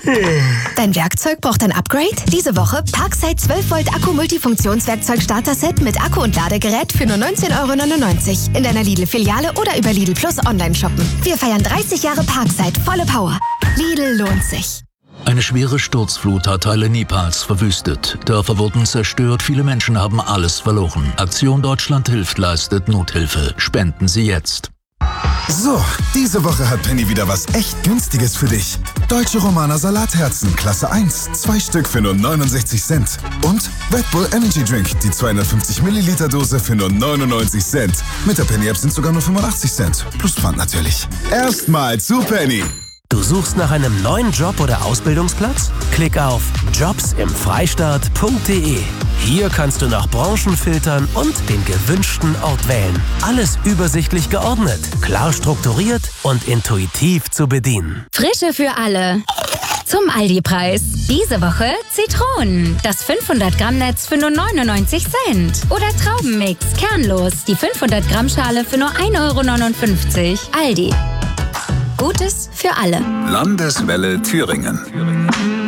Dein Werkzeug braucht ein Upgrade? Diese Woche Parkside 12 Volt Akku Multifunktionswerkzeug Starter-Set mit Akku und Ladegerät für nur 19,99 € in deiner Lidl-Filiale oder über Lidl Plus online shoppen. Wir feiern 30 Jahre Parkside, volle Power. Lidl lohnt sich. Eine schwere Sturzflut hat Teile Nepals verwüstet. Dörfer wurden zerstört, viele Menschen haben alles verloren. Aktion Deutschland hilft leistet Nothilfe. Spenden Sie jetzt. So, diese Woche hat Penny wieder was echt Günstiges für dich. Deutsche Romaner Salatherzen, Klasse 1, 2 Stück für nur 69 Cent. Und Red Bull Energy Drink, die 250 Milliliter Dose für nur 99 Cent. Mit der Penny-App sind sogar nur 85 Cent. Plus Pfand natürlich. Erstmal zu Penny. Du suchst nach einem neuen Job oder Ausbildungsplatz? Klick auf jobsimfreistaat.de. Hier kannst du nach Branchen filtern und den gewünschten Ort wählen. Alles übersichtlich geordnet, klar strukturiert und intuitiv zu bedienen. Frische für alle. Zum Aldi-Preis. Diese Woche Zitronen. Das 500 Gramm Netz für nur 99 Cent. Oder Traubenmix, kernlos. Die 500 Gramm Schale für nur 1,59 €. Aldi. Gutes für alle. Landeswelle Thüringen.